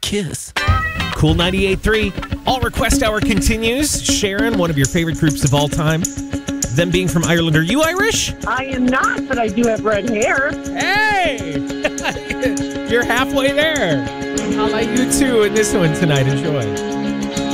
kiss. Cool 98.3. All Request Hour continues. Sharon, one of your favorite groups of all time. Them being from Ireland. Are you Irish? I am not, but I do have red hair. Hey! You're halfway there. I'll let you two in this one tonight. Enjoy.